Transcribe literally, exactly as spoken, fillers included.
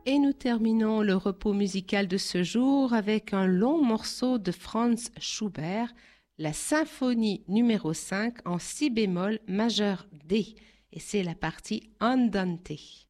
Et nous terminons le repos musical de ce jour avec un long morceau de Franz Schubert, la symphonie numéro cinq en si bémol majeur D. Et c'est la partie Andante.